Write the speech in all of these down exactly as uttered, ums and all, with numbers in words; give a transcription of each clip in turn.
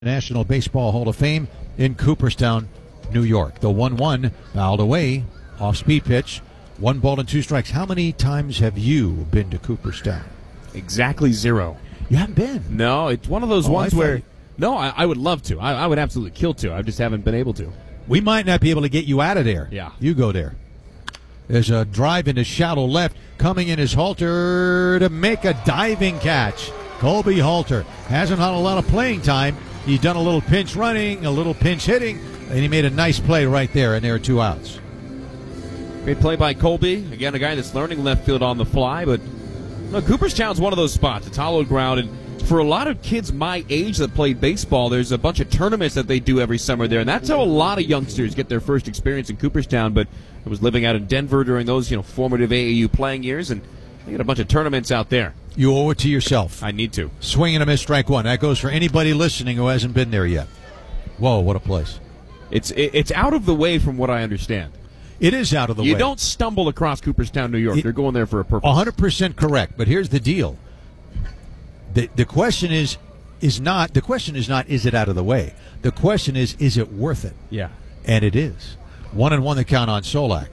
National Baseball Hall of Fame in Cooperstown, New York. The one one fouled away, off-speed pitch, one ball and two strikes. How many times have you been to Cooperstown? Exactly zero. You haven't been? No, it's one of those oh, ones I where, thought... no, I, I would love to. I, I would absolutely kill to. I just haven't been able to. We might not be able to get you out of there. Yeah. You go there. There's a drive into shallow left. Coming in is Halter to make a diving catch. Colby Halter hasn't had a lot of playing time. He's done a little pinch running, a little pinch hitting, and he made a nice play right there, and there are two outs. Great play by Colby. Again, a guy that's learning left field on the fly, but no, Cooperstown's one of those spots. It's hollowed ground, and for a lot of kids my age that played baseball, there's a bunch of tournaments that they do every summer there, and that's how a lot of youngsters get their first experience in Cooperstown. But I was living out in Denver during those, you know, formative A A U playing years, and they got a bunch of tournaments out there. You owe it to yourself. I need to. Swing and a miss, strike one. That goes for anybody listening who hasn't been there yet. Whoa, what a place. It's it's out of the way from what I understand. It is out of the you way. You don't stumble across Cooperstown, New York. It, You're going there for a purpose. one hundred percent correct, but here's the deal. The the question is is not the question is not is it out of the way. The question is is it worth it? Yeah. And it is. One and one the count on Solak.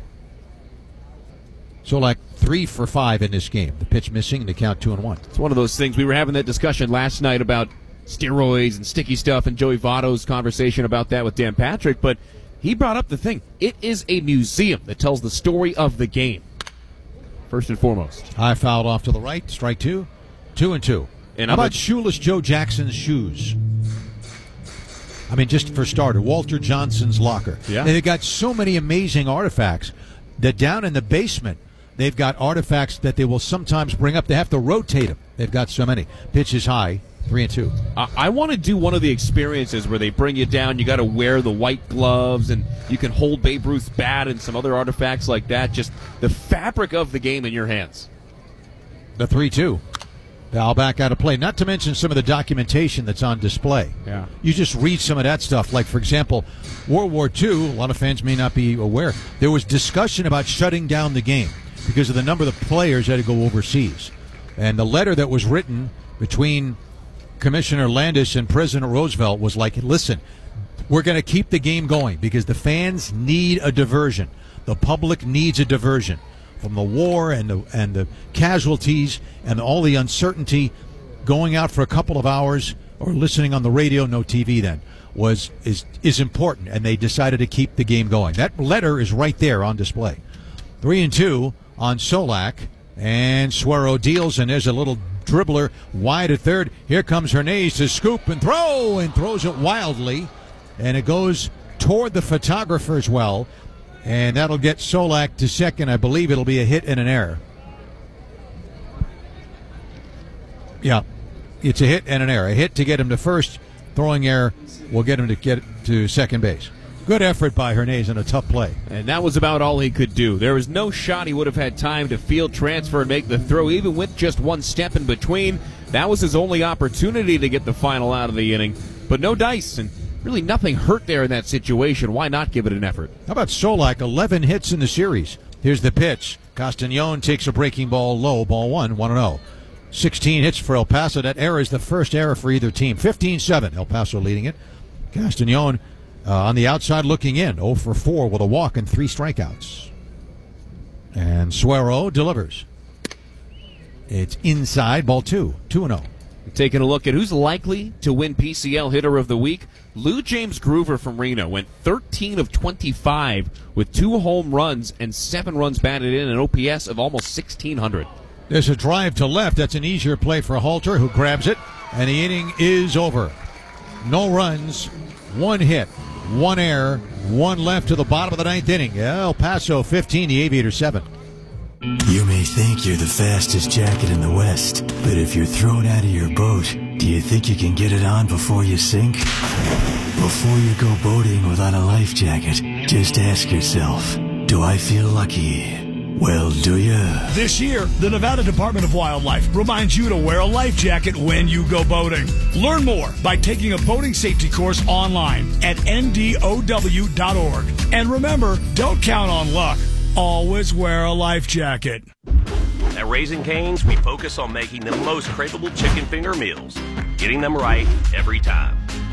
Solak three for five in this game. The pitch missing, the count two and one. It's one of those things. We were having that discussion last night about steroids and sticky stuff, and Joey Votto's conversation about that with Dan Patrick, but he brought up the thing. It is a museum that tells the story of the game, first and foremost. High fouled off to the right, strike two, two and two. And How about a- shoeless Joe Jackson's shoes? I mean, just for starter, Walter Johnson's locker. Yeah. They've got so many amazing artifacts that down in the basement, they've got artifacts that they will sometimes bring up. They have to rotate them. They've got so many. Pitch is high, three and two. I, I want to do one of the experiences where they bring you down. You got to wear the white gloves, and you can hold Babe Ruth's bat and some other artifacts like that. Just the fabric of the game in your hands. The three two. Foul back out of play. Not to mention some of the documentation that's on display. Yeah. You just read some of that stuff. Like, for example, World War Two, a lot of fans may not be aware, there was discussion about shutting down the game because of the number of the players that had to go overseas. And the letter that was written between Commissioner Landis and President Roosevelt was like, listen, we're going to keep the game going because the fans need a diversion. The public needs a diversion from the war and the, and the casualties and all the uncertainty. Going out for a couple of hours or listening on the radio, no T V then, was is is important, and they decided to keep the game going. That letter is right there on display. Three and two on Solak, and Suero deals, and there's a little dribbler wide at third. Here comes Hernandez to scoop and throw, and throws it wildly, and it goes toward the photographer's well, and that'll get Solak to second. I believe it'll be a hit and an error. Yeah, it's a hit and an error. A hit to get him to first, throwing error will get him to get to second base. Good effort by Hernandez and a tough play. And that was about all he could do. There was no shot he would have had time to field transfer and make the throw, even with just one step in between. That was his only opportunity to get the final out of the inning. But no dice, and really nothing hurt there in that situation. Why not give it an effort? How about Solak? eleven hits in the series. Here's the pitch. Castañon takes a breaking ball low. Ball one, one and oh. sixteen hits for El Paso. That error is the first error for either team. fifteen seven. El Paso leading it. Castañon uh, on the outside looking in. oh for four with a walk and three strikeouts. And Suero delivers. It's inside. Ball two. two and oh. Taking a look at who's likely to win P C L Hitter of the Week. Lou James Groover from Reno went thirteen of twenty-five with two home runs and seven runs batted in, an O P S of almost sixteen hundred. There's a drive to left. That's an easier play for Halter, who grabs it, and the inning is over. No runs, one hit, one error, one left to the bottom of the ninth inning. El Paso fifteen, the Aviators seven. You may think you're the fastest jacket in the West, but if you're thrown out of your boat, do you think you can get it on before you sink? Before you go boating without a life jacket, just ask yourself, do I feel lucky? Well, do you? This year, the Nevada Department of Wildlife reminds you to wear a life jacket when you go boating. Learn more by taking a boating safety course online at N D O W dot org. And remember, don't count on luck. Always wear a life jacket. At Raising Cane's, we focus on making the most craveable chicken finger meals. getting them right every time.